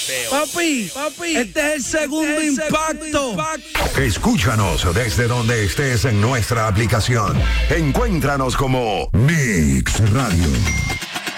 Papi, este es el segundo impacto. Escúchanos desde donde estés en nuestra aplicación. Encuéntranos como Mix Radio.